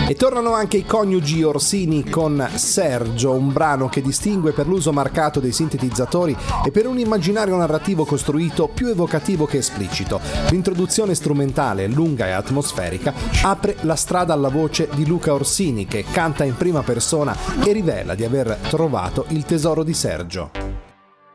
E tornano anche i coniugi Orsini con Sergio, un brano che distingue per l'uso marcato dei sintetizzatori e per un immaginario narrativo costruito più evocativo che esplicito. L'introduzione strumentale, lunga e atmosferica, apre la strada alla voce di Luca Orsini, che canta in prima persona e rivela di aver trovato il tesoro di Sergio.